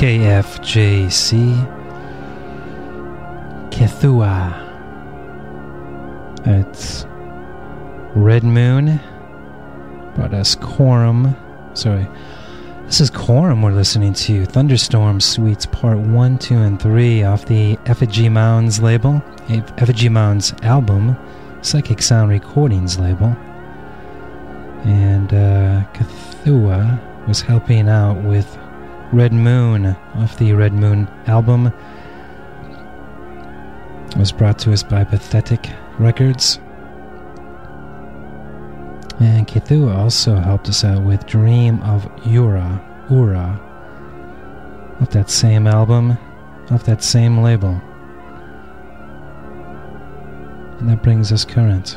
KFJC Kethua. It's Red Moon brought us Quorum. Sorry, this is Quorum we're listening to. Thunderstorm Suites Part 1, 2, and 3 off the Effigy Mounds label. Effigy Mounds album, Psychic Sound Recordings label. And Kethua was helping out with Red Moon off the Red Moon album. It was brought to us by Pathetic Records. And Kethua also helped us out with Dream of Ura off that same album, off that same label. And that brings us current.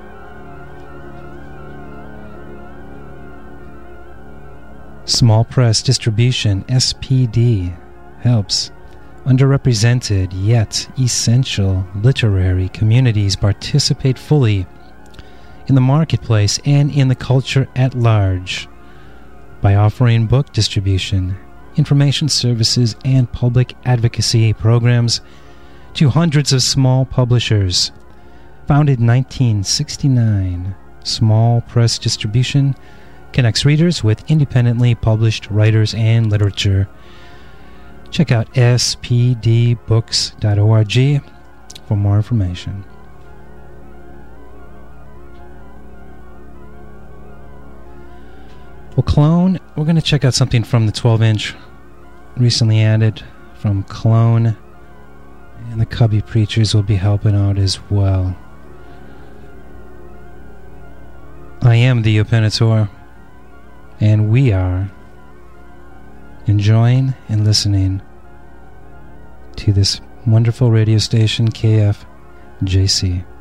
Small Press Distribution, SPD, helps underrepresented yet essential literary communities participate fully in the marketplace and in the culture at large by offering book distribution, information services, and public advocacy programs to hundreds of small publishers. Founded in 1969, Small Press Distribution connects readers with independently published writers and literature. Check out spdbooks.org for more information. Well, Clone, we're going to check out something from the 12-inch recently added from Clone, and the Cubby Preachers will be helping out as well. I am the Openitor, and we are enjoying and listening to this wonderful radio station, KFJC.